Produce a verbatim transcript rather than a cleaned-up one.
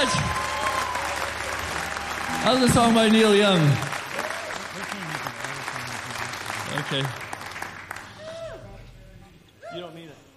much. How's the song by Neil Young? Okay. You don't need it.